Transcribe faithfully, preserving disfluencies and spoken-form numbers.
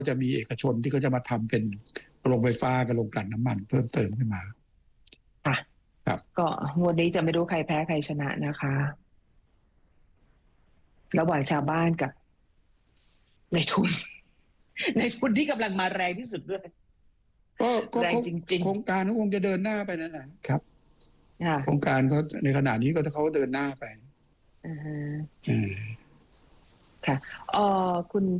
จะมีเอกชนที่เขาจะมาทำเป็นโรงไฟฟ้ากับโรงกลั่นน้ำมันเพิ่มเติมขึ้นมาค่ะครับก็งวดนี้จะไม่รู้ใครแพ้ใครชนะนะคะ ระหว่างชาวบ้านกับในทุน ในทุนที่กำลังมาแรงที่สุดด้วยก็ก็แรงจริงโครงการเขาคงจะเดินหน้าไปนั่นแหละครับๆค่ะโครงการเขาในขณะนี้ก็เขาเดินหน้าไปอ่าฮะอืมค่ะเอ่อคุณ